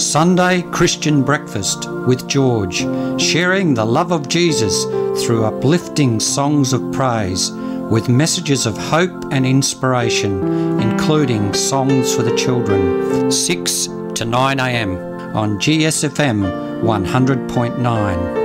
Sunday Christian Breakfast with George, sharing the love of Jesus through uplifting songs of praise with messages of hope and inspiration, including songs for the children, 6 to 9 a.m. on GSFM 100.9.